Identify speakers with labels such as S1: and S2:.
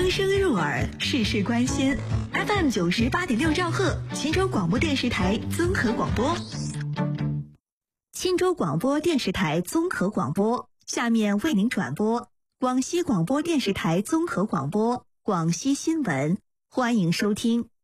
S1: 声声入耳，事事关心。FM 98.6兆赫，秦州广播电视台综合广播。钦州广播电视台综合广播，下面为您转播广西广播电视台综合广播广西新闻，欢迎收听。